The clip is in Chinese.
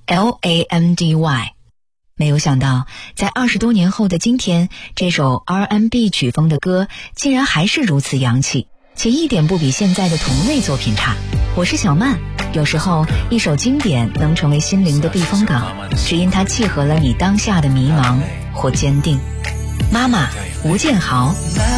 LANDY。没有想到，在20多年后的今天，这首 R&B 曲风的歌竟然还是如此洋气，且一点不比现在的同类作品差。我是小曼，有时候一首经典能成为心灵的避风港，只因它契合了你当下的迷茫或坚定。妈妈，吴建豪。